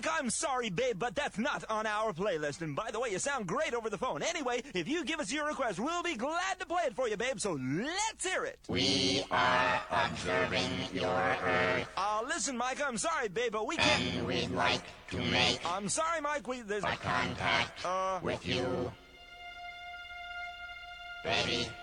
Mike, I'm sorry, babe, but that's not on our playlist. And by the way, you sound great over the phone. Anyway, if you give us your request, we'll be glad to play it for you, babe, so let's hear it. We are observing your Earth. Listen, Mike, I'm sorry, babe, but we can't... And we'd like to make... I'm sorry, Mike, there's... a contact with you. Baby.